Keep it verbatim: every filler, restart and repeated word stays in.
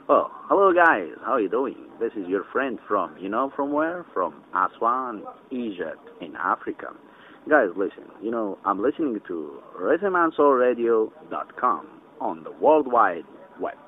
Oh, hello guys, how are you doing? This is your friend from, you know from where? From Aswan, Egypt, in Africa. Guys, listen, you know, I'm listening to rhythm and soul radio dot com on the World Wide Web.